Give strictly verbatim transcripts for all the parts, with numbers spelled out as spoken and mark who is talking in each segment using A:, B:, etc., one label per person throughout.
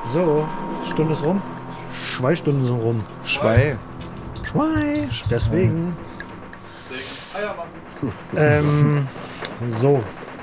A: So, Stunde ist rum. Zwei Stunden sind rum.
B: Schwei.
A: Schwei. Deswegen.
C: Deswegen Eier machen.
A: Ähm, so.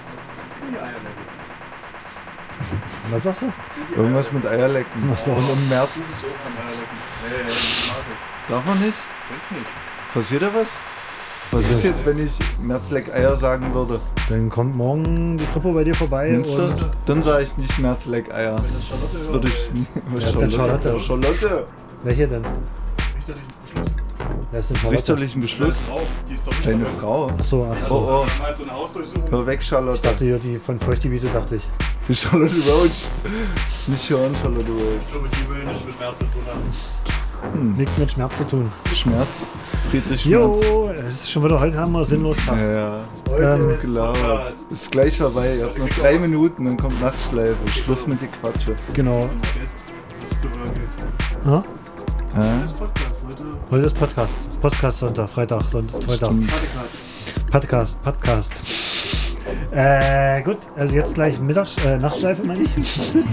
A: Was sagst du?
B: Irgendwas mit Eierlecken.
A: Ach so.
B: Und im März.
C: Du bist auch am Eierlecken. Nee, nee, das mag ich.
B: Darf man nicht?
C: Weiß nicht.
B: Passiert da was? Was ist jetzt, wenn ich Märzleck-Eier sagen würde?
A: Dann kommt morgen die Kripo bei dir vorbei
B: Meinst du?
A: und.
B: Dann sage ich nicht Märzleck-Eier.
C: Wenn das Charlotte
B: Das
C: hört,
B: würde ich nie.
A: Wer ist denn Charlotte?
B: Charlotte.
A: Welche denn?
C: richterlichen Beschluss.
A: Wer ist denn Charlotte?
B: Richterlichen Beschluss.
C: Frau, die ist doch nicht
B: Seine
C: dabei.
B: Frau.
A: Achso, ach
B: Oh
A: so.
B: oh.
C: Wir haben halt so eine Hausdurchsuchung.
B: Hör weg,
A: Ich
B: Charlotte.
A: dachte hier die von Feuchtgebiete, dachte ich.
B: Die Charlotte Roach. Nicht hören, Charlotte Roach.
C: Ich glaube, die will nicht mit März zu tun haben.
A: Nichts mit Schmerz zu tun.
B: Schmerz. Friedrich Schmerz.
A: Jo, es ist schon wieder heute haben wir sinnlos Tag.
B: Ja, ja.
A: Ähm,
B: Klar. Ist gleich vorbei. Ihr habt noch drei Minuten, dann kommt Nachtschleife. Schluss mit die Quatsche.
A: Genau.
C: Das ist für euer Geld.
A: Ha?
B: Hä?
C: Das Podcast heute.
A: Heute ist Podcast. Podcast Sonntag, Freitag, Sonntag, Freitag.
B: Stimmt.
C: Podcast.
A: Podcast, Podcast. Äh, gut, also jetzt gleich Mittags-, äh, Nachtschleife, meine ich.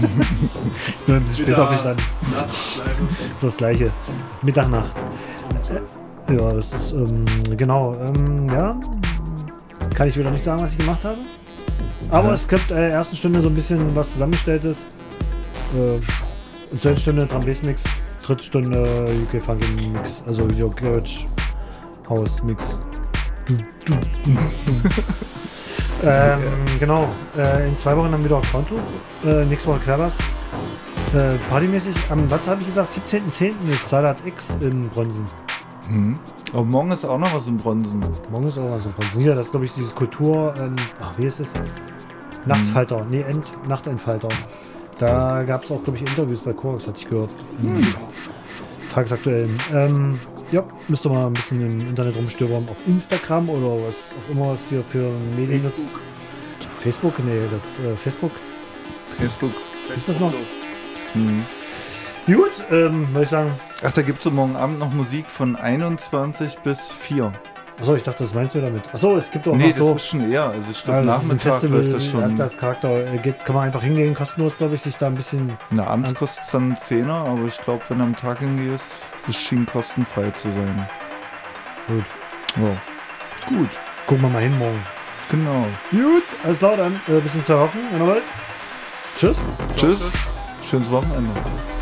A: Nur ein bisschen später verstanden.
C: Nachtschleife.
A: Das ist das gleiche. Mittag, Nacht.
C: Um zwölf.
A: Ja, das ist, ähm, genau, ähm, ja. Kann ich wieder nicht sagen, was ich gemacht habe. Aber
B: Ja.
A: es gibt äh, ersten Stunde so ein bisschen was zusammengestelltes. Äh, in zweiten Stunde Drum Bass Mix, dritte Stunde U K Funky Mix, also U K Garage House Mix. Du, du, du, du. ähm, genau, äh, in zwei Wochen dann wieder auf Konto. Äh, nächste Woche Clevers. Äh, partymäßig, am, was habe ich gesagt, siebzehnten zehnten ist Salat X in Bronsen.
B: Mhm. Aber morgen ist auch noch was in Bronsen.
A: Morgen ist auch was in Bronsen. Ja, das ist glaube ich dieses Kultur, ähm, ach wie ist es? Nachtfalter, nee, End, Nachtentfalter. Da gab es auch glaube ich Interviews bei Korax, hatte ich gehört. Mhm. Tagesaktuellen. Ähm, ja, müsst ihr mal ein bisschen im Internet rumstöbern, auf Instagram oder was auch immer was hier für Medien nutzt. Facebook? Nee, das äh, Facebook.
B: Facebook.
A: Ist das noch?
B: Mhm.
A: Gut, ähm, würde ich sagen.
B: Ach, da gibt es morgen Abend noch Musik von einundzwanzig bis vier.
A: Achso, ich dachte, das meinst du damit. Achso, es gibt auch
B: Nee,
A: noch so.
B: das ist schon eher. Also ich glaube,
A: Ja, das ist ein
B: Nachmittag
A: Festival,
B: läuft das schon.
A: als Charakter äh, geht, kann man einfach hingehen, kostenlos, glaube ich, sich da ein bisschen.
B: Na, abends kostet es dann einen Zehner, aber ich glaube, wenn du am Tag hingehst, das schien kostenfrei zu sein.
A: Gut.
B: Ja. Gut.
A: Gucken wir mal hin morgen.
B: Genau.
A: Gut, alles klar, dann äh, bis zum Wochen. Tschüss.
B: Tschüss. Schönes Wochenende.